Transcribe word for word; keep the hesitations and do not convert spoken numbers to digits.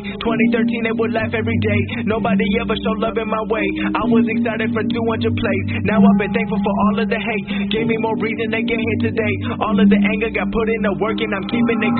twenty thirteen, they would laugh every day. Nobody ever showed love in my way. I was excited for two hundred plays. Now I've been thankful for all of the hate. Gave me more reason to get here today. All of the anger got put in the work, and I'm keeping it